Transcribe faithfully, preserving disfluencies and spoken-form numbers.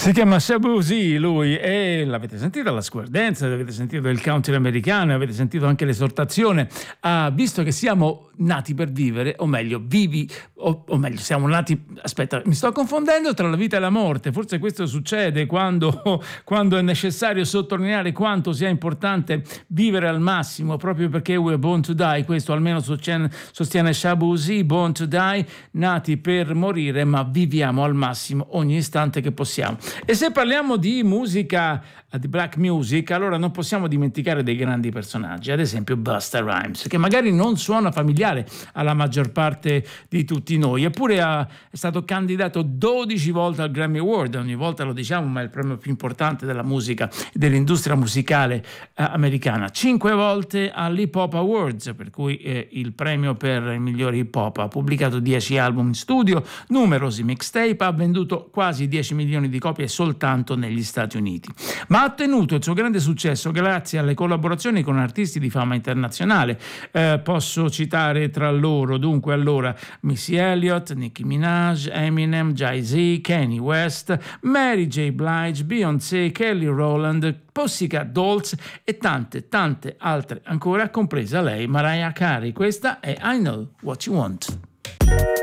Si chiama Shabuzi, lui, e l'avete sentito alla square dance, avete sentito il country americano, avete sentito anche l'esortazione a visto che siamo nati per vivere, o meglio, vivi, o, o meglio, siamo nati, aspetta, mi sto confondendo tra la vita e la morte, forse questo succede quando, quando è necessario sottolineare quanto sia importante vivere al massimo, proprio perché we're born to die, questo almeno sostiene, sostiene Shabuzi, born to die, nati per morire, ma viviamo al massimo ogni istante che possiamo. E se parliamo di musica, di black music, allora non possiamo dimenticare dei grandi personaggi, ad esempio Busta Rhymes, che magari non suona familiare alla maggior parte di tutti noi, eppure ha, è stato candidato dodici volte al Grammy Award, ogni volta lo diciamo, ma è il premio più importante della musica e dell'industria musicale eh, americana, cinque volte all'Hip Hop Awards, per cui eh, il premio per il migliore hip hop, ha pubblicato dieci album in studio, numerosi mixtape, ha venduto quasi dieci milioni di copie soltanto negli Stati Uniti, ma ha ottenuto il suo grande successo grazie alle collaborazioni con artisti di fama internazionale. Eh, posso citare tra loro dunque allora Missy Elliott, Nicki Minaj, Eminem, Jay-Z, Kanye West, Mary J. Blige, Beyoncé, Kelly Rowland, Pussycat Dolls e tante tante altre ancora, compresa lei, Mariah Carey. Questa è I Know What You Want.